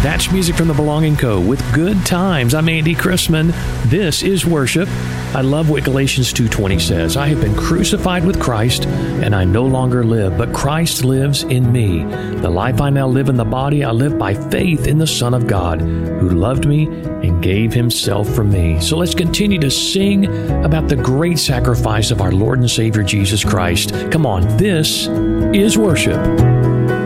That's music from the Belonging Co. with Good Times. I'm Andy Chrisman. This is worship. I love what Galatians 2:20 says. I have been crucified with Christ, and I no longer live, but Christ lives in me. The life I now live in the body, I live by faith in the Son of God, who loved me and gave himself for me. So let's continue to sing about the great sacrifice of our Lord and Savior Jesus Christ. Come on, this is worship.